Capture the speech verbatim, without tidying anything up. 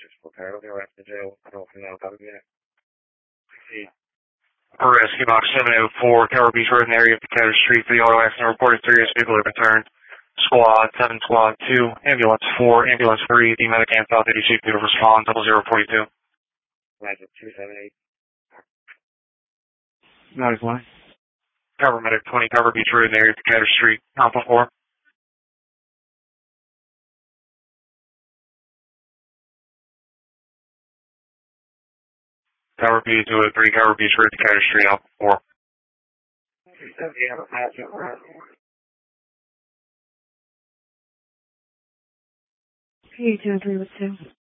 Rescue Box seven oh four, Tower Beach Road in the area of Decatur Street. For the auto accident reported serious vehicle have returned. Squad seven, Squad two, Ambulance four, Ambulance three, the Medicam South eighty-two, to respond, double zero forty-two. Magic two seven eight. Nice one. Cover Medic twenty, Tower Beach Road in the area of Decatur Street. Alpha four. Tower B two oh three, Tower Beach Road, Decatur Street, Alpha four. P two oh three with two.